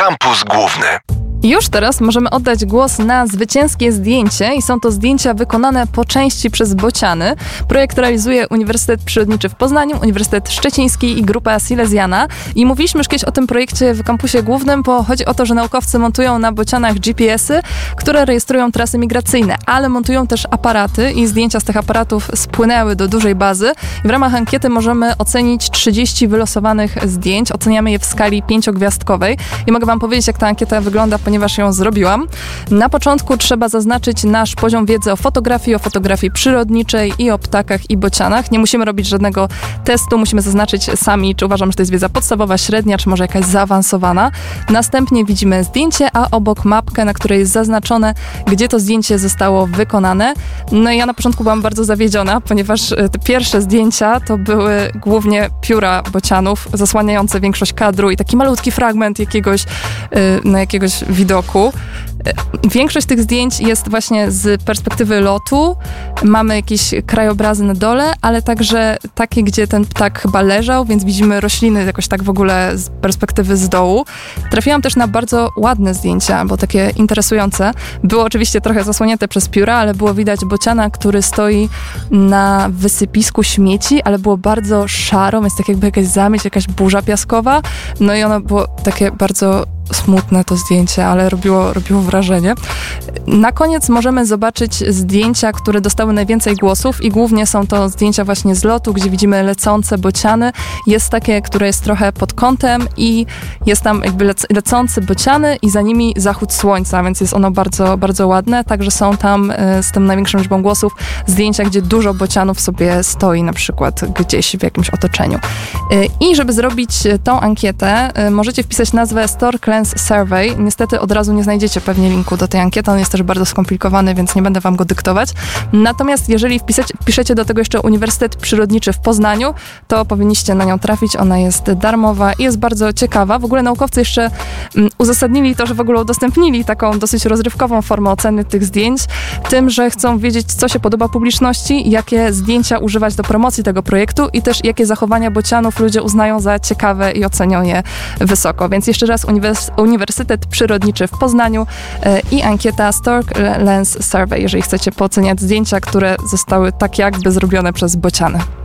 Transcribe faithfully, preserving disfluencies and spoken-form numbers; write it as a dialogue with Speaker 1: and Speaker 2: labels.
Speaker 1: Kampus Główny.
Speaker 2: Już teraz możemy oddać głos na zwycięskie zdjęcie i są to zdjęcia wykonane po części przez bociany. Projekt realizuje Uniwersytet Przyrodniczy w Poznaniu, Uniwersytet Szczeciński i Grupa Silesiana. I mówiliśmy już kiedyś o tym projekcie w kampusie głównym, bo chodzi o to, że naukowcy montują na bocianach G P S y, które rejestrują trasy migracyjne, ale montują też aparaty i zdjęcia z tych aparatów spłynęły do dużej bazy. I w ramach ankiety możemy ocenić trzydzieści wylosowanych zdjęć. Oceniamy je w skali pięciogwiazdkowej. I mogę wam powiedzieć, jak ta ankieta wygląda, ponieważ ją zrobiłam. Na początku trzeba zaznaczyć nasz poziom wiedzy o fotografii, o fotografii przyrodniczej i o ptakach i bocianach. Nie musimy robić żadnego testu, musimy zaznaczyć sami, czy uważam, że to jest wiedza podstawowa, średnia, czy może jakaś zaawansowana. Następnie widzimy zdjęcie, a obok mapkę, na której jest zaznaczone, gdzie to zdjęcie zostało wykonane. No i ja na początku byłam bardzo zawiedziona, ponieważ te pierwsze zdjęcia to były głównie pióra bocianów, zasłaniające większość kadru i taki malutki fragment jakiegoś, no jakiegoś widoku. Większość tych zdjęć jest właśnie z perspektywy lotu. Mamy jakieś krajobrazy na dole, ale także takie, gdzie ten ptak chyba leżał, więc widzimy rośliny jakoś tak w ogóle z perspektywy z dołu. Trafiłam też na bardzo ładne zdjęcia, bo takie interesujące. Było oczywiście trochę zasłonięte przez pióra, ale było widać bociana, który stoi na wysypisku śmieci, ale było bardzo szaro, więc tak jakby jakaś zamieć, jakaś burza piaskowa. No i ono było takie bardzo smutne to zdjęcie, ale robiło, robiło wrażenie. Na koniec możemy zobaczyć zdjęcia, które dostały najwięcej głosów i głównie są to zdjęcia właśnie z lotu, gdzie widzimy lecące bociany. Jest takie, które jest trochę pod kątem i jest tam jakby lec- lecące bociany i za nimi zachód słońca, więc jest ono bardzo, bardzo ładne. Także są tam y, z tą największą liczbą głosów zdjęcia, gdzie dużo bocianów sobie stoi na przykład gdzieś w jakimś otoczeniu. Y, I żeby zrobić tą ankietę, y, możecie wpisać nazwę Stork Lens Survey. Niestety od razu nie znajdziecie pewnie linku do tej ankiety, on jest też bardzo skomplikowany, więc nie będę wam go dyktować. Natomiast jeżeli wpisać, wpiszecie do tego jeszcze Uniwersytet Przyrodniczy w Poznaniu, to powinniście na nią trafić. Ona jest darmowa i jest bardzo ciekawa. W ogóle naukowcy jeszcze um, uzasadnili to, że w ogóle udostępnili taką dosyć rozrywkową formę oceny tych zdjęć, tym, że chcą wiedzieć, co się podoba publiczności, jakie zdjęcia używać do promocji tego projektu i też jakie zachowania bocianów ludzie uznają za ciekawe i ocenią je wysoko. Więc jeszcze raz Uniwers- Uniwersytet Przyrodniczy w Poznaniu e, i ankieta Stork Lens Survey, jeżeli chcecie pooceniać zdjęcia, które zostały tak jakby zrobione przez bociany.